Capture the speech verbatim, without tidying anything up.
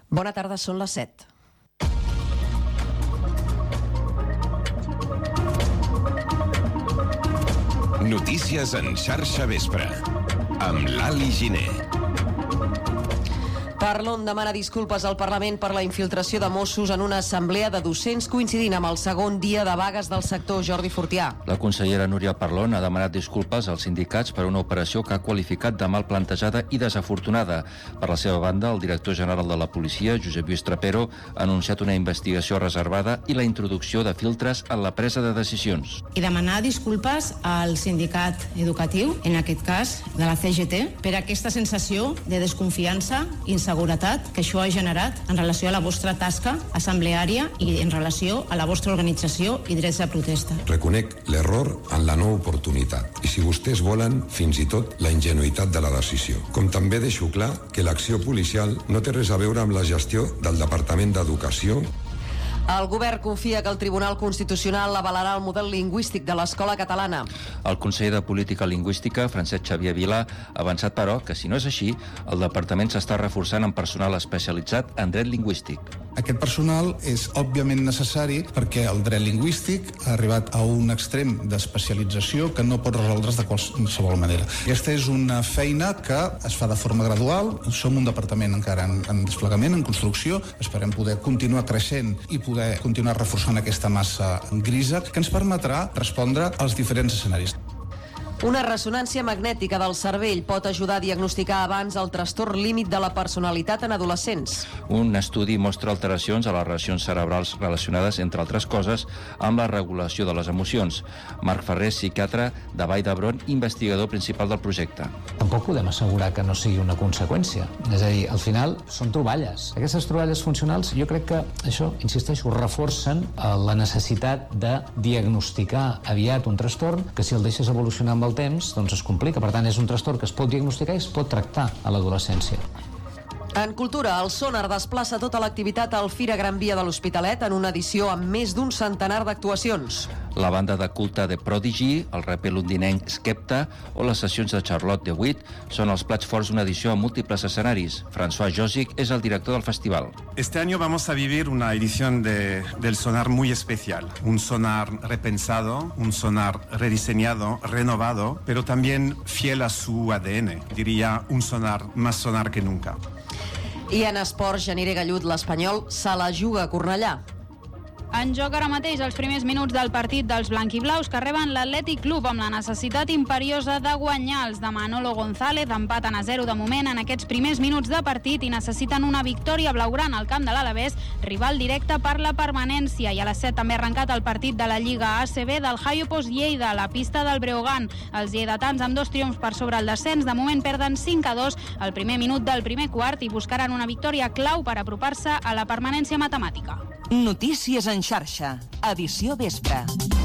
Bona tarda, són les set. Notícies en xarxa vespre, amb l'Ali Giner. Parlon demana disculpes al Parlament per la infiltració de Mossos en una assemblea de docents coincidint amb el segon dia de vagues del sector. Jordi Fortià. La consellera Núria Parlon ha demanat disculpes als sindicats per una operació que ha qualificat de mal plantejada i desafortunada. Per la seva banda, el director general de la policia, Josep Lluís Trapero, ha anunciat una investigació reservada i la introducció de filtres en la presa de decisions. I demanar disculpes al sindicat educatiu, en aquest cas de la C G T, per aquesta sensació de desconfiança i seguretat que això ha generat en relació a la vostra tasca assembleària i en relació a la vostra organització i drets de protesta. Reconec l'error en la no oportunitat i, si vostès volen, fins i tot la ingenuïtat de la decisió. Com també deixo clar que l'acció policial no té res a veure amb la gestió del Departament d'Educació. El govern confia que el Tribunal Constitucional avalarà el model lingüístic de l'escola catalana. El conseller de Política Lingüística, Francesc Xavier Vila, ha avançat, però, que si no és així, el departament s'està reforçant amb personal especialitzat en dret lingüístic. Aquest personal és òbviament necessari perquè el dret lingüístic ha arribat a un extrem d'especialització que no pot resoldre's de qualsevol manera. Aquesta és una feina que es fa de forma gradual. Som un departament encara en, en desplegament, en construcció. Esperem poder continuar creixent i poder continuar reforçant aquesta massa grisa que ens permetrà respondre als diferents escenaris. Una ressonància magnètica del cervell pot ajudar a diagnosticar abans el trastorn límit de la personalitat en adolescents. Un estudi mostra alteracions a les regions cerebrals relacionades, entre altres coses, amb la regulació de les emocions. Marc Ferrer, psiquiatre de Vall d'Hebron, investigador principal del projecte. Tampoc podem assegurar que no sigui una conseqüència. És a dir, al final són troballes. Aquestes troballes funcionals, jo crec que això, insisteixo, reforcen la necessitat de diagnosticar aviat un trastorn que, si el deixes evolucionar amb el temps, doncs es complica. Per tant, és un trastorn que es pot diagnosticar i es pot tractar a l'adolescència. En cultura, el Sonar desplaça tota l'activitat al Fira Gran Via de l'Hospitalet en una edició amb més d'un centenar d'actuacions. La banda de culte de Prodigy, el raper londinenc Skepta o les sessions de Charlotte de Witt són els plats forts d'una edició amb múltiples escenaris. François Josic és el director del festival. Este año vamos a vivir una edición de, del Sonar muy especial. Un Sonar repensado, un Sonar rediseñado, renovado, pero también fiel a su A D N. Diría un Sonar más Sonar que nunca. I en esports, Genire Gallut, l'Espanyol, se la juga a Cornellà. En joc ara mateix els primers minuts del partit dels blanquiblaus que reben l'Atlètic Club amb la necessitat imperiosa de guanyar. Els de Manolo González empaten a zero de moment en aquests primers minuts de partit i necessiten una victòria blaugrana al camp de l'Alavés, rival directe per la permanència. I a les set també ha arrencat el partit de la Lliga A C B del Jaiopos Lleida, a la pista del Breogán. Els lleidatans, amb dos triomfs per sobre el descens, de moment perden cinc a dos al primer minut del primer quart i buscaran una victòria clau per apropar-se a la permanència matemàtica. Notícies en xarxa, edició vespre.